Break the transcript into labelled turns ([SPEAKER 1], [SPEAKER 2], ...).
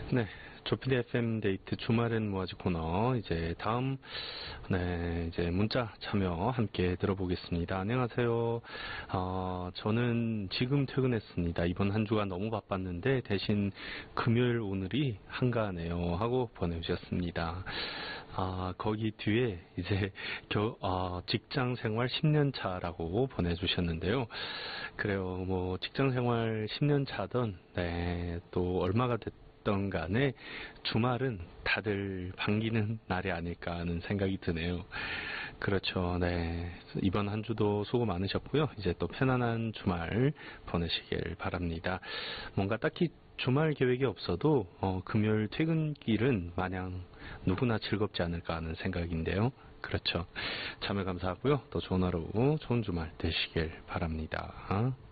[SPEAKER 1] 네, 조피디 FM 데이트 주말엔 뭐하지 코너 이제 다음 이제 문자 참여 함께 들어보겠습니다. 안녕하세요. 저는 지금 퇴근했습니다. 이번 한 주가 너무 바빴는데 대신 금요일 오늘이 한가하네요 하고 보내주셨습니다. 거기 뒤에 이제 직장 생활 10년 차라고 보내주셨는데요. 그래요. 뭐 직장 생활 10년 차던 또 얼마가 됐던 간에 주말은 다들 반기는 날이 아닐까 하는 생각이 드네요. 그렇죠. 이번 한 주도 수고 많으셨고요. 이제 또 편안한 주말 보내시길 바랍니다. 뭔가 딱히 주말 계획이 없어도 금요일 퇴근길은 마냥 누구나 즐겁지 않을까 하는 생각인데요. 그렇죠. 참여 감사하고요. 또 좋은 하루, 좋은 주말 되시길 바랍니다.